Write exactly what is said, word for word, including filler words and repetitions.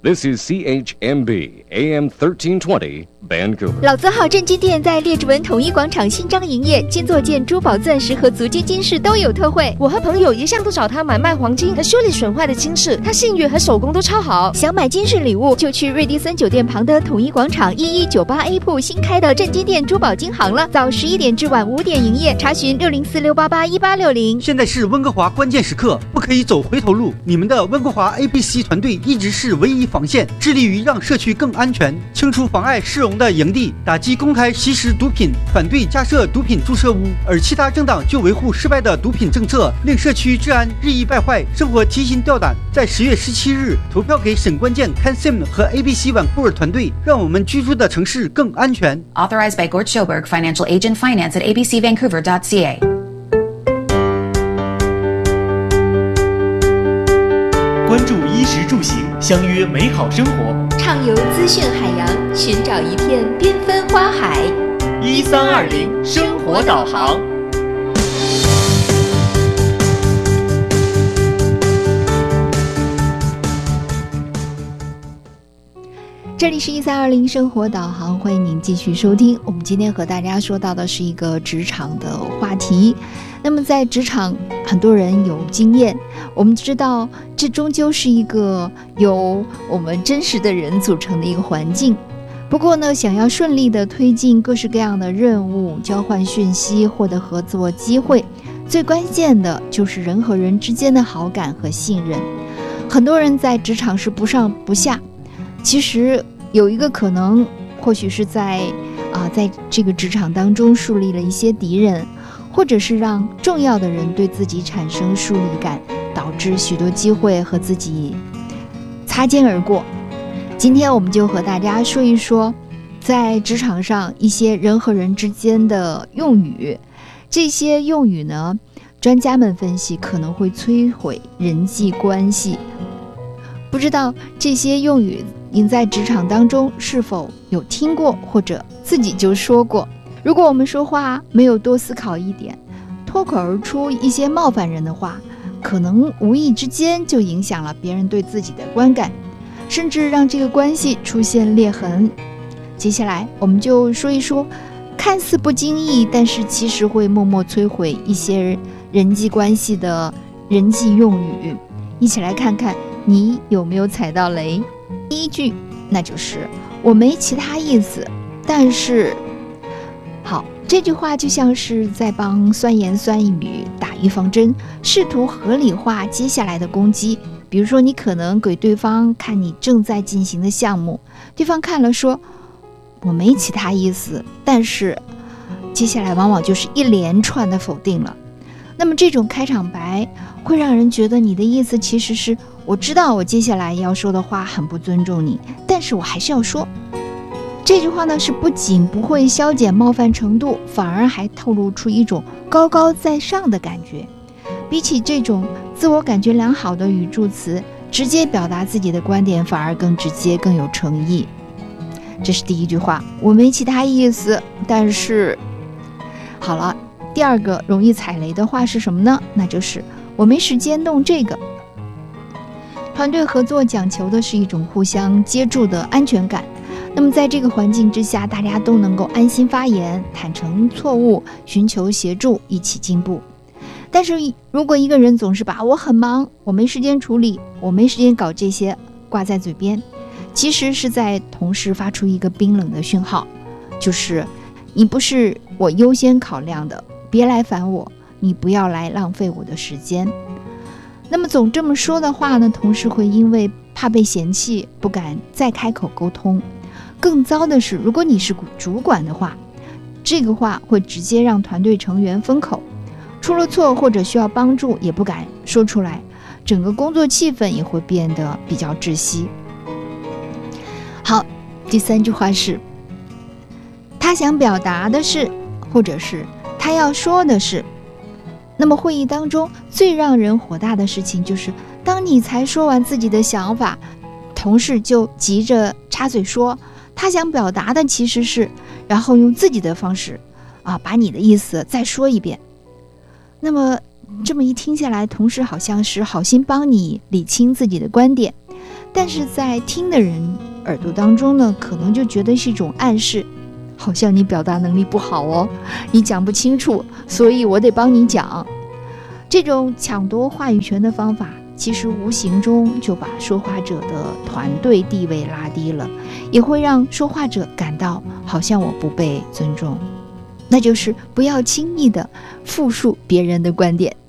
This is C H M B A M thirteen twenty Vancouver。 老字号正金店在列治文统一广场新张营业，金座件、珠宝、钻石和足金金饰都有特惠。 我和朋友一向都找他买卖黄金和修理损坏的金饰，他信誉和手工都超好。 想买金饰礼物，就去瑞迪森酒店旁的统一广场一一九八 A 铺新开的正金店珠宝金行了，早十一点至晚五点营业，查询六零四六八八一八六零。 现在是温哥华关键时刻，不可以走回头路。你们的温哥华 A B C 团队一直是唯一防线，致力于让社区更安全，清除妨碍市容的营地，打击公开吸食毒品，反对加设毒品注射屋。而其他政党就维护失败的毒品政策，令社区治安日益败坏，生活提心吊胆。在十月十七日投票给沈关键 Ken Sim 和 A B C 晚库尔团队，让我们居住的城市更安全。 Authorized by Gort Schoberg, Financial Agent Finance at a b c vancouver dot c a。 关注衣食住行，相约美好生活， 畅游资讯海洋，寻找一片缤纷花海。 一三二零生活导航。 这里是一三二零生活导航，欢迎您继续收听。我们今天和大家说到的是一个职场的话题。那么在职场，很多人有经验，我们知道这终究是一个由我们真实的人组成的一个环境。不过呢，想要顺利的推进各式各样的任务，交换讯息，获得合作机会，最关键的就是人和人之间的好感和信任。很多人在职场是不上不下，其实有一个可能，或许是在啊、呃，在这个职场当中树立了一些敌人，或者是让重要的人对自己产生疏离感，导致许多机会和自己擦肩而过。今天我们就和大家说一说，在职场上一些人和人之间的用语。这些用语呢，专家们分析可能会摧毁人际关系。不知道这些用语您在职场当中是否有听过，或者自己就说过？如果我们说话没有多思考一点，脱口而出一些冒犯人的话，可能无意之间就影响了别人对自己的观感，甚至让这个关系出现裂痕。接下来我们就说一说看似不经意，但是其实会默默摧毁一些人际关系的人际用语，一起来看看你有没有踩到雷。第一句，那就是我没其他意思，但是好，这句话就像是在帮酸言酸语打预防针，试图合理化接下来的攻击。比如说你可能给对方看你正在进行的项目，对方看了说我没其他意思，但是接下来往往就是一连串的否定了。那么这种开场白会让人觉得你的意思其实是，我知道我接下来要说的话很不尊重你，但是我还是要说。这句话呢，是不仅不会消减冒犯程度，反而还透露出一种高高在上的感觉。比起这种自我感觉良好的语助词，直接表达自己的观点反而更直接，更有诚意。这是第一句话，我没其他意思，但是好了。第二个容易踩雷的话是什么呢？那就是我没时间弄这个。团队合作讲求的是一种互相接住的安全感，那么在这个环境之下，大家都能够安心发言，坦诚错误，寻求协助，一起进步。但是如果一个人总是把我很忙，我没时间处理，我没时间搞这些挂在嘴边，其实是在同时发出一个冰冷的讯号，就是你不是我优先考量的，别来烦我，你不要来浪费我的时间。那么总这么说的话呢，同时会因为怕被嫌弃，不敢再开口沟通。更糟的是，如果你是主管的话，这个话会直接让团队成员封口，出了错或者需要帮助也不敢说出来，整个工作气氛也会变得比较窒息。好，第三句话是他想表达的是，或者是他要说的是。那么会议当中最让人火大的事情就是，当你才说完自己的想法，同事就急着插嘴说他想表达的其实是，然后用自己的方式啊把你的意思再说一遍。那么这么一听下来，同事好像是好心帮你理清自己的观点， 但是在听的人耳朵当中呢，可能就觉得是一种暗示，好像你表达能力不好哦，你讲不清楚，所以我得帮你讲。这种抢夺话语权的方法，其实无形中就把说话者的团队地位拉低了，也会让说话者感到好像我不被尊重。那就是不要轻易的复述别人的观点。